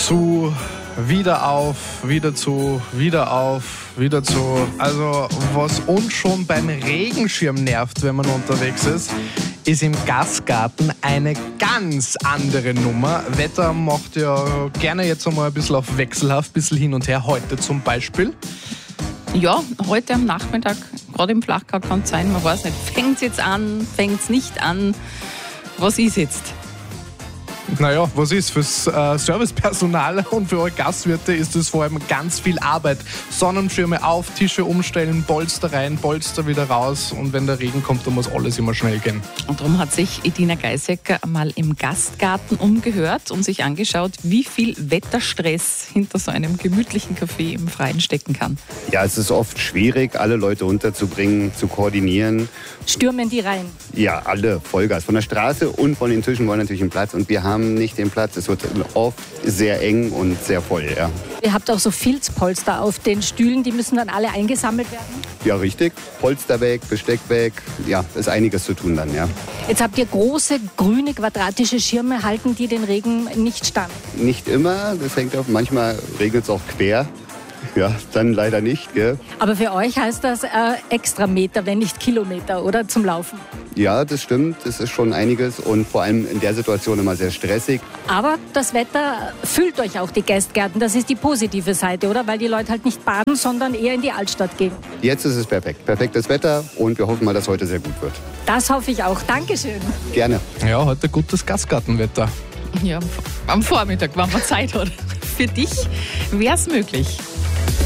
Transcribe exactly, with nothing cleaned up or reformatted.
zu, wieder auf, wieder zu, wieder auf, wieder zu. Also was uns schon beim Regenschirm nervt, wenn man unterwegs ist, ist im Gastgarten eine ganz andere Nummer. Wetter macht ja gerne jetzt einmal ein bisschen auf wechselhaft, ein bisschen hin und her. Heute zum Beispiel. Ja, heute am Nachmittag, gerade im Flachgau kann es sein, man weiß nicht, fängt es jetzt an, fängt es nicht an, was ist jetzt? Naja, was ist? Fürs äh, Servicepersonal und für eure Gastwirte ist es vor allem ganz viel Arbeit. Sonnenschirme auf, Tische umstellen, Polster rein, Polster wieder raus und wenn der Regen kommt, dann muss alles immer schnell gehen. Und darum hat sich Edina Geisecker mal im Gastgarten umgehört und sich angeschaut, wie viel Wetterstress hinter so einem gemütlichen Café im Freien stecken kann. Ja, es ist oft schwierig, alle Leute unterzubringen, zu koordinieren. Stürmen die rein? Ja, alle Vollgas. Von der Straße und von den Tischen wollen natürlich einen Platz und wir haben nicht den Platz. Es wird oft sehr eng und sehr voll, ja. Ihr habt auch so Filzpolster auf den Stühlen, die müssen dann alle eingesammelt werden? Ja, richtig. Polster weg, Besteck weg. Ja, ist einiges zu tun dann, ja. Jetzt habt ihr große, grüne, quadratische Schirme, halten die den Regen nicht stand? Nicht immer, das hängt auf, manchmal regnet es auch quer. Ja, dann leider nicht, gell? Aber für euch heißt das äh, extra Meter, wenn nicht Kilometer, oder? Zum Laufen. Ja, das stimmt. Das ist schon einiges und vor allem in der Situation immer sehr stressig. Aber das Wetter füllt euch auch die Gastgärten. Das ist die positive Seite, oder? Weil die Leute halt nicht baden, sondern eher in die Altstadt gehen. Jetzt ist es perfekt. Perfektes Wetter und wir hoffen mal, dass heute sehr gut wird. Das hoffe ich auch. Dankeschön. Gerne. Ja, heute gutes Gastgartenwetter. Ja, am Vormittag, wenn man Zeit hat. Für dich wäre es möglich.